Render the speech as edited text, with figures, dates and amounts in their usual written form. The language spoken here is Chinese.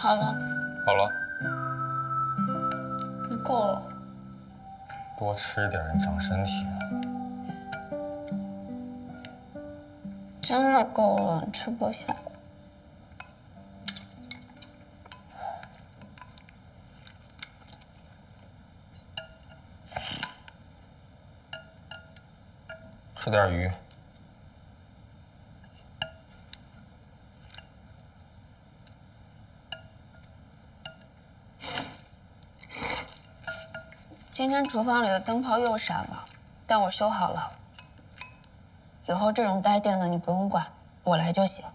好了， 好了， 你够了。 多吃一点，长身体啊。 真的够了，吃不下。 吃点鱼。 今天厨房里的灯泡又闪了，但我修好了。以后这种带电的你不用管，我来就行。